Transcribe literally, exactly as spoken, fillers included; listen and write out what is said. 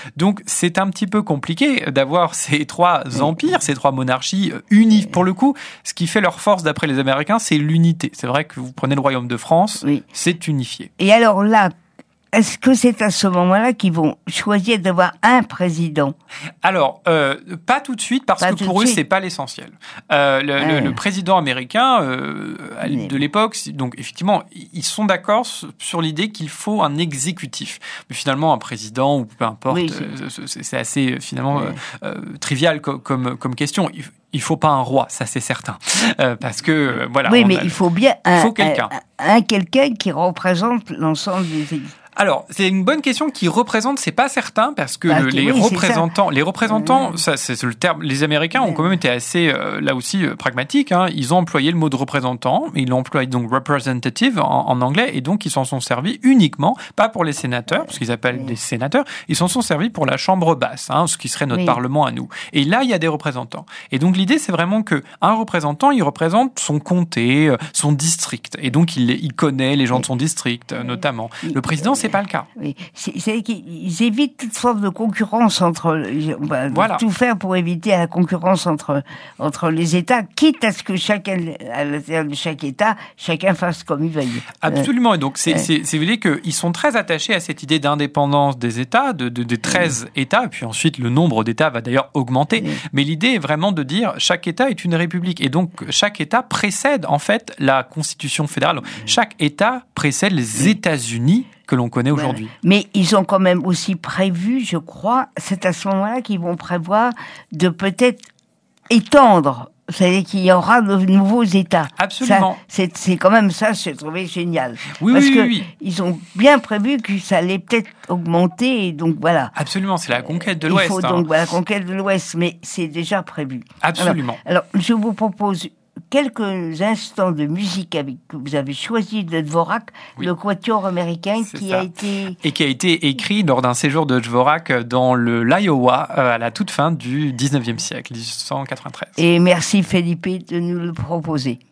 Donc, c'est un petit peu compliqué d'avoir ces trois empires, ces trois monarchies unies. Pour le coup, ce qui fait leur force, d'après les Américains, c'est l'unité. C'est vrai que vous prenez le Royaume de France, oui. C'est unifié. Et alors là, est-ce que c'est à ce moment-là qu'ils vont choisir d'avoir un président ? Alors, euh, pas tout de suite, parce pas que pour eux, suite. c'est pas l'essentiel. Euh, le, ah. le, le président américain euh, de l'époque, donc effectivement, ils sont d'accord sur l'idée qu'il faut un exécutif. Mais finalement, un président, ou peu importe, oui, c'est... Euh, c'est assez finalement oui. euh, euh, trivial comme, comme, comme question. Il, il faut pas un roi, ça c'est certain, euh, parce que euh, voilà. Oui, mais a, il faut bien un, il faut quelqu'un, un, un quelqu'un qui représente l'ensemble des. Alors, c'est une bonne question. Qui représente, c'est pas certain, parce que bah, les, oui, représentants, les représentants, ça, c'est le terme. Les Américains ont quand même été assez, euh, là aussi, euh, pragmatiques. Hein. Ils ont employé le mot de représentant, ils l'ont employé donc representative en, en anglais, et donc ils s'en sont servis uniquement, pas pour les sénateurs, parce qu'ils appellent oui. des sénateurs, ils s'en sont servis pour la chambre basse, hein, ce qui serait notre oui. parlement à nous. Et là, il y a des représentants. Et donc l'idée, c'est vraiment que un représentant, il représente son comté, son district, et donc il, il connaît les gens oui. de son district, oui. notamment. Oui. Le président, c'est pas le cas. Oui, c'est, c'est qu'ils évitent toute forme de concurrence entre, bah, voilà. tout faire pour éviter la concurrence entre entre les États, quitte à ce que chacun, à l'intérieur de chaque État, chacun fasse comme il veuille. Absolument. Et donc c'est euh, c'est c'est vrai qu'ils sont très attachés à cette idée d'indépendance des États, de de, de treize oui. États, et puis ensuite le nombre d'États va d'ailleurs augmenter. Oui. Mais l'idée est vraiment de dire chaque État est une république, et donc chaque État précède en fait la Constitution fédérale. Donc, chaque État précède les oui. États-Unis que l'on connaît voilà. aujourd'hui. Mais ils ont quand même aussi prévu, je crois, c'est à ce moment-là qu'ils vont prévoir de peut-être étendre, c'est-à-dire qu'il y aura de nouveaux États. Absolument. Ça, c'est, c'est quand même ça, j'ai trouvé génial. Oui, Parce oui, que oui, oui. ils ont bien prévu que ça allait peut-être augmenter, et donc voilà. Absolument, c'est la conquête de l'Ouest. Il faut hein. donc voilà, la conquête de l'Ouest, mais c'est déjà prévu. Absolument. Alors, alors je vous propose quelques instants de musique avec que vous avez choisi de Dvorak, oui. le quatuor américain c'est qui ça. a été et qui a été écrit lors d'un séjour de Dvorak dans le l'Iowa à la toute fin du dix-neuvième siècle, dix-huit cent quatre-vingt-treize. Et merci Felipe de nous le proposer.